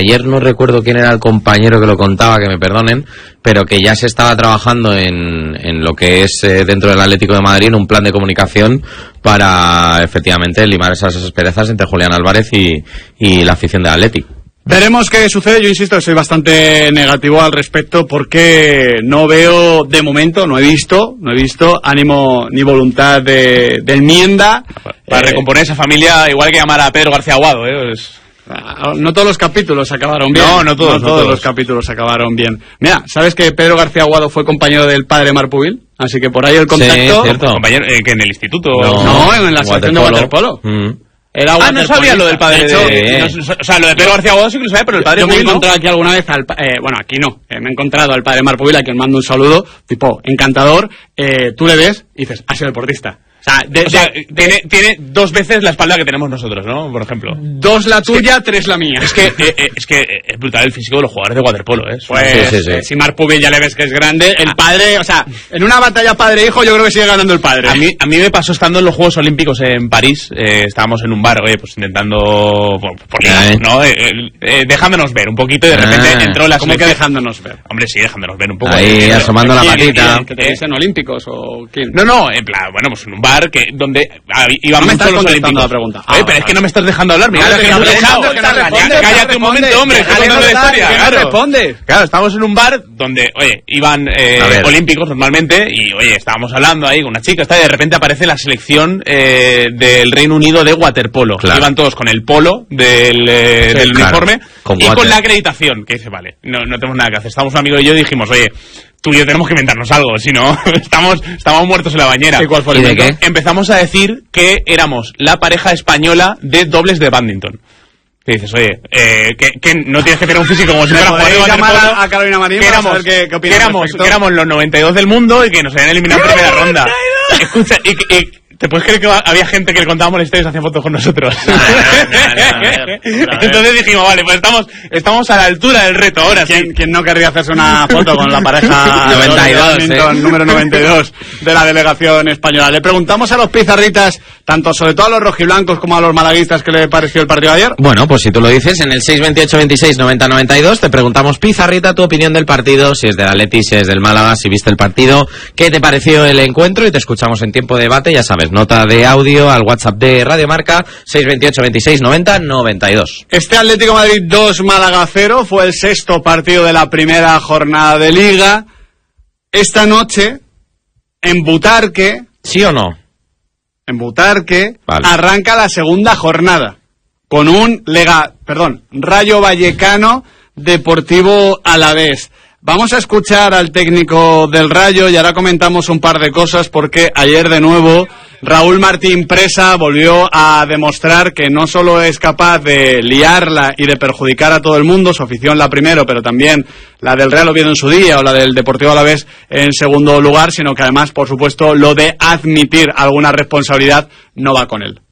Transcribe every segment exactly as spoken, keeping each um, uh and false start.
ayer no recuerdo quién era el compañero que lo contaba, que me perdonen, pero que ya se estaba trabajando en, en lo que es eh, dentro del Atlético de Madrid, en un plan de comunicación para efectivamente limar esas asperezas entre Julián Álvarez y, y la afición del Atlético. Veremos qué sucede. Yo insisto que soy bastante negativo al respecto porque no veo, de momento, no he visto, no he visto ánimo ni voluntad de, de enmienda. Para eh, recomponer esa familia, igual que llamar a Pedro García Aguado, ¿eh? Es... No todos los capítulos acabaron bien. No, no todos, no no todos todos. los capítulos acabaron bien. Mira, ¿sabes que Pedro García Aguado fue compañero del padre Marpubil? Así que por ahí el contacto... Sí, cierto. Compañero, eh, que en el instituto... No, no en la sección de waterpolo. Mm. Era Ah, no sabía lo del padre de... hecho, de... No, o sea, lo de Pedro García Aguado sí que lo sabía, pero el padre... Yo me he ¿no? encontrado aquí alguna vez al... Eh, bueno, aquí no. Eh, me he encontrado al padre Marpubil, a quien mando un saludo, tipo, encantador. Eh, tú le ves y dices, ha sido deportista. O sea, de, O sea, de, tiene, tiene dos veces la espalda que tenemos nosotros, ¿no? Por ejemplo. dos la tuya, que, tres la mía. Es que, eh, eh, es que es brutal el físico de los jugadores de waterpolo, ¿eh? Pues, sí, sí, sí. Eh, si Marpubil ya le ves que es grande, el padre, o sea, en una batalla padre-hijo yo creo que sigue ganando el padre. A mí, a mí me pasó estando en los Juegos Olímpicos en París, eh, estábamos en un bar, oye, pues intentando, por, por ¿Eh? ¿no? Eh, eh, dejándonos ver un poquito y de repente Ah. entró la ¿Cómo que selección. dejándonos ver? Hombre, sí, dejándonos ver un poco. Ahí, eh, asomando la ¿quién, patita. quién, ¿Que te dicen olímpicos o quién? No, no, en plan, bueno, pues en un bar que donde ah, iban No me muchos estás los contestando olímpicos. la pregunta. Oye, Ah, pero es vale. que no me estás dejando hablar, mira, Vale, que que no no me he dejado. responde, que no Ya, responde, cállate que no un responde. momento, hombre, estoy Déjale contando la hablar, historia. que no Claro. responde. Claro, estábamos en un bar donde, oye, iban eh, A ver. olímpicos normalmente y, oye, estábamos hablando ahí con una chica, está, y de repente aparece la selección eh, del Reino Unido de waterpolo. Claro. Iban todos con el polo del, eh, Sí, del claro. uniforme Con y water. con la acreditación, que dice, vale, no, no tenemos nada que hacer. Estábamos un amigo y yo y dijimos, oye, tú y yo tenemos que inventarnos algo, si no, estamos, estamos muertos en la bañera. ¿Y cuál fue el ¿Y de invento? qué? Empezamos a decir que éramos la pareja española de dobles de badminton. Que dices, oye, eh, que, que no tienes que tener un físico como si ¿Me fuera jugador de podéis llamar waterpolo, a- a Carolina Marín que para éramos, saber qué- qué opina que al éramos, respecto? que éramos los noventa y dos del mundo y que nos habían eliminado en primera ronda. Escucha, y, que- y ¿te puedes creer que había gente que le contábamos la historia y se hacía fotos con nosotros? no, no, no, no. Entonces dijimos, vale, pues estamos, estamos a la altura del reto ahora, sí. ¿Quién, quién no querría hacerse una foto con la pareja noventa y dos, de badminton, eh? número noventa y dos de la delegación española? Le preguntamos a los pizarritas, tanto sobre todo a los rojiblancos como a los malaguistas, ¿qué le pareció el partido de ayer? Bueno, pues si tú lo dices, en el seis veintiocho veintiséis noventa noventa y dos te preguntamos, Pizarrita, tu opinión del partido, si es del Atleti, si es del Málaga, si viste el partido, qué te pareció el encuentro, y te escuchamos en tiempo de debate, ya sabes, nota de audio al WhatsApp de Radio Marca, seis veintiocho veintiséis noventa noventa y dos. Este Atlético de Madrid dos, Málaga cero, fue el sexto partido de la primera jornada de Liga. Esta noche, en Butarque, ¿Sí o no? en Butarque, Vale. arranca la segunda jornada, con un Lega, perdón, Rayo Vallecano Deportivo Alavés. Vamos a escuchar al técnico del Rayo y ahora comentamos un par de cosas, porque ayer de nuevo Raúl Martín Presa volvió a demostrar que no solo es capaz de liarla y de perjudicar a todo el mundo, su afición la primero, pero también la del Real Oviedo en su día o la del Deportivo Alavés en segundo lugar, sino que además, por supuesto, lo de admitir alguna responsabilidad no va con él.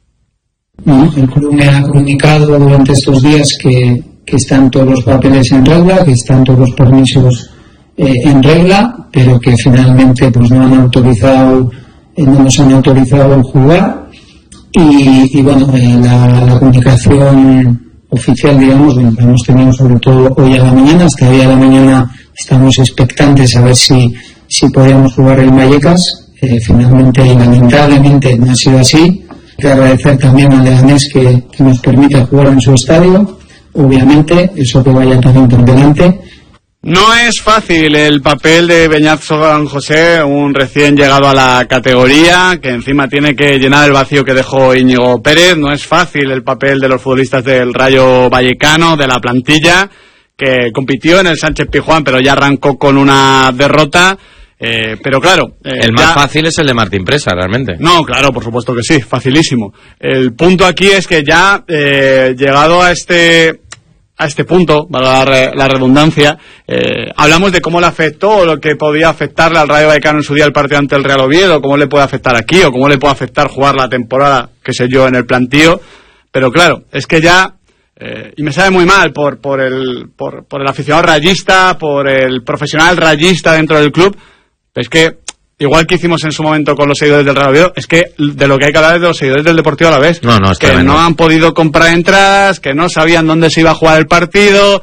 No, el club me ha comunicado durante estos días que, que están todos los papeles en regla, que están todos los permisos eh, en regla, pero que finalmente pues no han autorizado, eh, no nos han autorizado jugar. Y, y bueno, eh, la, la comunicación oficial, digamos, bueno, la hemos tenido sobre todo hoy a la mañana. Hasta hoy a la mañana estamos expectantes a ver si, si podíamos jugar el Vallecas. Eh, finalmente y lamentablemente no ha sido así. Hay que agradecer también al Leganés que, que nos permite jugar en su estadio. Obviamente, eso que vaya también por delante. No es fácil el papel de Beñat San José, un recién llegado a la categoría, que encima tiene que llenar el vacío que dejó Íñigo Pérez. No es fácil el papel de los futbolistas del Rayo Vallecano, de la plantilla, que compitió en el Sánchez Pizjuán, pero ya arrancó con una derrota. Eh, pero claro... Eh, el más ya... fácil es el de Martín Presa, realmente. No, claro, por supuesto que sí, facilísimo. El punto aquí es que ya, eh, llegado a este... a este punto, valga la, la redundancia, eh, hablamos de cómo le afectó o lo que podía afectarle al Rayo Vallecano en su día el partido ante el Real Oviedo, cómo le puede afectar aquí o cómo le puede afectar jugar la temporada, qué sé yo, en el plantío. Pero claro, es que ya, eh, y me sabe muy mal por, por, el, por, por el aficionado rayista, por el profesional rayista dentro del club, es que, igual que hicimos en su momento con los seguidores del Real Oviedo, es que de lo que hay que hablar es de los seguidores del Deportivo Alavés. No, no, es que tremendo. no han podido comprar entradas, que no sabían dónde se iba a jugar el partido,